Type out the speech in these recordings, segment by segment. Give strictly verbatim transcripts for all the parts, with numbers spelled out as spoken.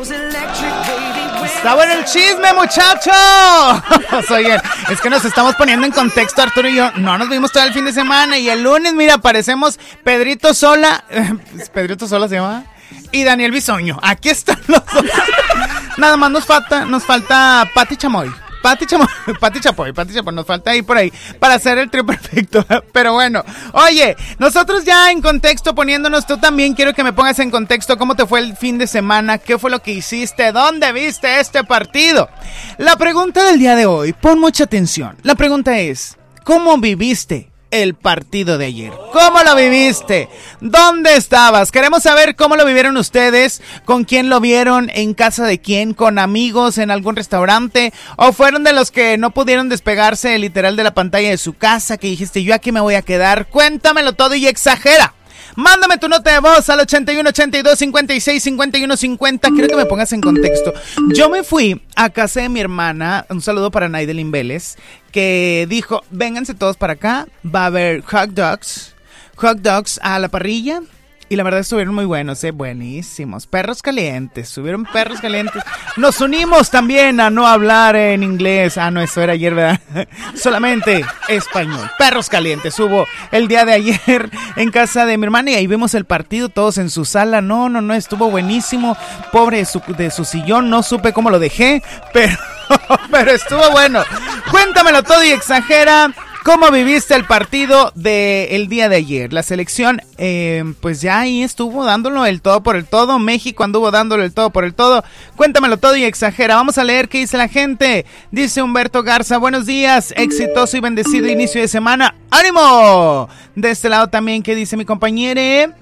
Está bueno el chisme, muchachos. Oye, es que nos estamos poniendo en contexto, Arturo y yo. No nos vimos todo el fin de semana y el lunes, mira, parecemos Pedrito Sola. ¿Pedrito Sola se llama? Y Daniel Bisoño. Aquí están los dos. Nada más nos falta, nos falta Pati Chamoy. Pati Chamoy, Pati Chapoy, Pati Chapoy, nos falta ahí por ahí para hacer el trío perfecto. Pero bueno, oye, nosotros ya en contexto poniéndonos, tú también quiero que me pongas en contexto cómo te fue el fin de semana, qué fue lo que hiciste, dónde viste este partido. La pregunta del día de hoy, pon mucha atención. La pregunta es, ¿cómo viviste el partido de ayer? ¿Cómo lo viviste? ¿Dónde estabas? Queremos saber cómo lo vivieron ustedes, con quién lo vieron, en casa de quién, con amigos, en algún restaurante, o fueron de los que no pudieron despegarse literal de la pantalla de su casa, que dijiste yo aquí me voy a quedar. Cuéntamelo todo y exagera. Mándame tu nota de voz al ochenta y uno, ochenta y dos, cincuenta y seis, cincuenta y uno, cincuenta. Quiero que me pongas en contexto. Yo me fui a casa de mi hermana. Un saludo para Naidelin Vélez, que dijo, vénganse todos para acá. Va a haber hot dogs. Hot dogs a la parrilla. Y la verdad estuvieron muy buenos, eh, buenísimos. Perros calientes, subieron perros calientes. Nos unimos también a no hablar en inglés. Ah, no, eso era ayer, ¿verdad? Solamente español. Perros calientes hubo el día de ayer en casa de mi hermana y ahí vimos el partido todos en su sala. No, no, no, estuvo buenísimo. Pobre de su, de su sillón, no supe cómo lo dejé, pero, pero estuvo bueno. Cuéntamelo todo y exagera. ¿Cómo viviste el partido del día de ayer? La selección, eh, pues ya ahí estuvo dándolo el todo por el todo. México anduvo dándolo el todo por el todo. Cuéntamelo todo y exagera. Vamos a leer qué dice la gente. Dice Humberto Garza, buenos días, exitoso y bendecido inicio de semana. ¡Ánimo! De este lado también, ¿qué dice mi compañera?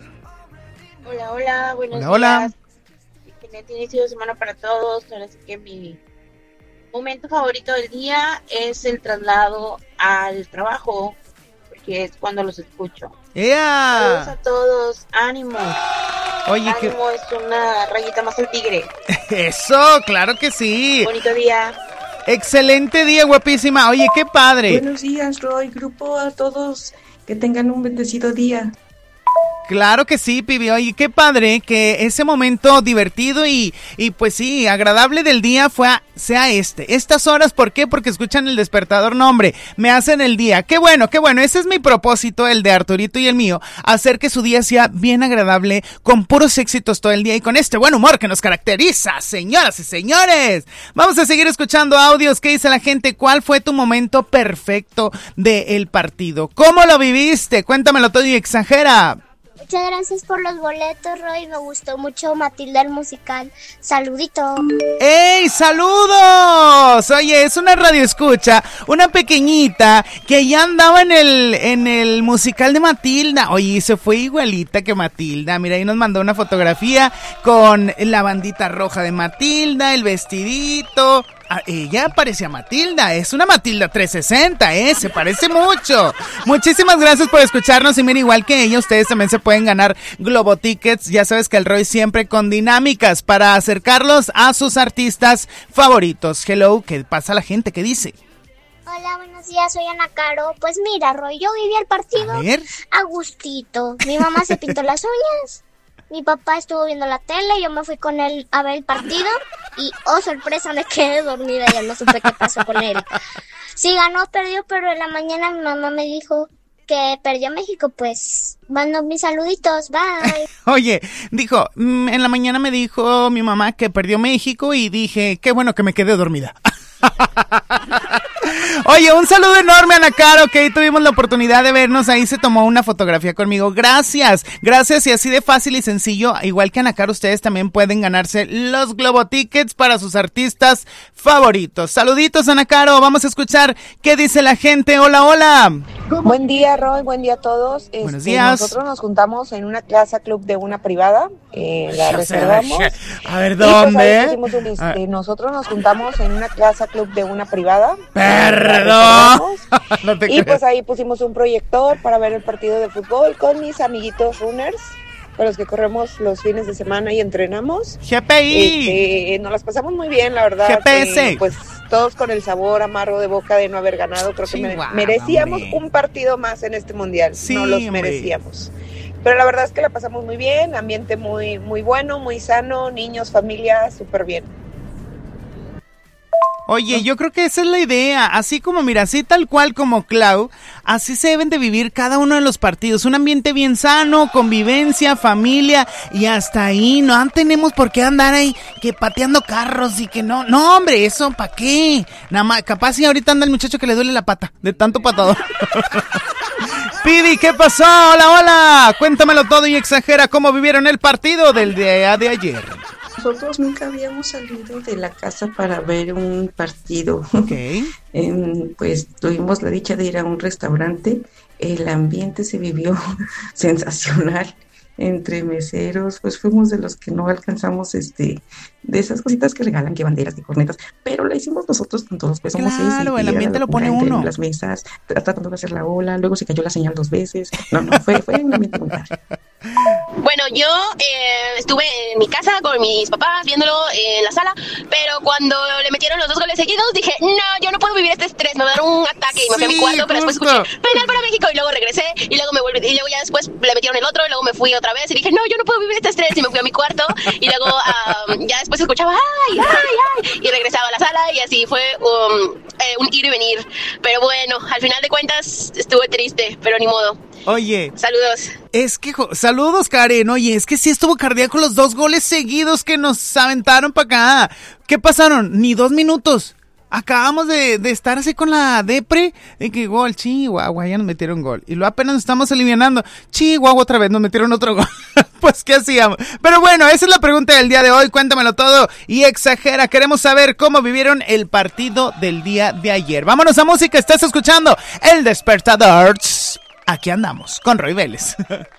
Hola, hola, buenos hola, hola. días. Excelente inicio de semana para todos. Ahora sí que mi momento favorito del día es el traslado al trabajo, porque es cuando los escucho. Yeah. Saludos a todos, ánimo. Oye, ánimo que... es una rayita más al tigre. Eso, claro que sí. Bonito día. Excelente día, guapísima. Oye, qué padre. Buenos días, Roy, grupo, a todos. Que tengan un bendecido día. Claro que sí, Pibi. Oye, qué padre que ese momento divertido y, y pues sí, agradable del día fue a, sea este. Estas horas, ¿por qué? Porque escuchan el despertador. No, hombre, me hacen el día. Qué bueno, qué bueno. Ese es mi propósito, el de Arturito y el mío. Hacer que su día sea bien agradable, con puros éxitos todo el día y con este buen humor que nos caracteriza, señoras y señores. Vamos a seguir escuchando audios. ¿Qué dice la gente? ¿Cuál fue tu momento perfecto del partido? ¿Cómo lo viviste? Cuéntamelo todo y exagera. Muchas gracias por los boletos, Roy. Me gustó mucho Matilda el musical. Saludito. ¡Ey, saludos! Oye, es una radio escucha, una pequeñita que ya andaba en el en el musical de Matilda. Oye, se fue igualita que Matilda. Mira, ahí nos mandó una fotografía con la bandita roja de Matilda, el vestidito. Ah, ella parecía Matilda, es una Matilda trescientos sesenta, eh, se parece mucho. Muchísimas gracias por escucharnos y mira, igual que ella, ustedes también se pueden ganar Globo Tickets. Ya sabes que el Roy siempre con dinámicas para acercarlos a sus artistas favoritos. Hello, ¿qué pasa la gente? ¿Qué dice? Hola, buenos días, soy Ana Caro. Pues mira, Roy, yo viví el partido a, ver. a gustito. Mi mamá se pintó las uñas. Mi papá estuvo viendo la tele, yo me fui con él a ver el partido y, oh sorpresa, me quedé dormida, ya no supe qué pasó con él. Sí, ganó, perdió, pero en la mañana mi mamá me dijo que perdió México, pues, mando mis saluditos, bye. Oye, dijo, mmm, en la mañana me dijo mi mamá que perdió México y dije, qué bueno que me quedé dormida. Oye, un saludo enorme a Ana Caro, que ahí tuvimos la oportunidad de vernos, ahí se tomó una fotografía conmigo. Gracias, gracias y así de fácil y sencillo, igual que Ana Caro, ustedes también pueden ganarse los Globo Tickets para sus artistas favoritos. Saluditos, Ana Caro, vamos a escuchar qué dice la gente. Hola, hola. Buen día, Roy, buen día a todos. Buenos este, días. Nosotros nos juntamos en una clase club de una privada, eh, la reservamos. A ver, ¿dónde? Y pues ahí pusimos un, este, nosotros nos juntamos en una clase club de una privada. Perdón. No te y creo. Pues ahí pusimos un proyector para ver el partido de fútbol con mis amiguitos runners, con los que corremos los fines de semana y entrenamos. G P I. Este, nos las pasamos muy bien, la verdad. G P S. Eh, pues todos con el sabor amargo de boca de no haber ganado. Creo Chihuahua, que mere- merecíamos hombre. un partido más en este mundial. Sí, no los hombre. merecíamos. Pero la verdad es que la pasamos muy bien, ambiente muy, muy bueno, muy sano, niños, familia, súper bien. Oye, yo creo que esa es la idea, así como, mira, así tal cual como Clau, así se deben de vivir cada uno de los partidos, un ambiente bien sano, convivencia, familia, y hasta ahí, no tenemos por qué andar ahí que pateando carros y que no, no hombre, eso, ¿para qué? Nada más, capaz si ahorita anda el muchacho que le duele la pata, de tanto patador. Pidi, ¿qué pasó? Hola, hola, cuéntamelo todo y exagera cómo vivieron el partido del día de ayer. Nosotros nunca habíamos salido de la casa para ver un partido. Ok. Eh, pues tuvimos la dicha de ir a un restaurante. El ambiente se vivió sensacional entre meseros. Pues fuimos de los que no alcanzamos este de esas cositas que regalan, que banderas, que cornetas, pero la hicimos nosotros con todos. Pues somos seis. Claro, el ambiente lo pone uno. En las mesas, tratando de hacer la ola. Luego se cayó la señal dos veces. No, no, fue, fue un ambiente muy padre. Bueno, yo eh, estuve en mi casa con mis papás viéndolo en la sala, pero cuando le metieron los dos goles seguidos dije, no, yo no puedo vivir este estrés, me va a dar un ataque y me fui a mi cuarto, pero después escuché penal para México y luego regresé y luego me volví, y luego ya después le metieron el otro y luego me fui otra vez y dije, no, yo no puedo vivir este estrés y me fui a mi cuarto y luego um, ya después escuchaba, ay, ay, ay, y regresaba a la sala y así fue um, eh, un ir y venir, pero bueno, al final de cuentas estuve triste, pero ni modo. Oye, saludos. Es que, jo- saludos Karen, oye, es que sí estuvo cardíaco los dos goles seguidos que nos aventaron para acá. ¿Qué pasaron? Ni dos minutos. Acabamos de, de estar así con la depre, de que gol, Chihuahua, ya nos metieron gol. Y luego apenas nos estamos alivianando, Chihuahua otra vez, nos metieron otro gol. Pues, ¿qué hacíamos? Pero bueno, esa es la pregunta del día de hoy, cuéntamelo todo y exagera. Queremos saber cómo vivieron el partido del día de ayer. Vámonos a música, estás escuchando El Despertador. Aquí andamos, con Roy Vélez.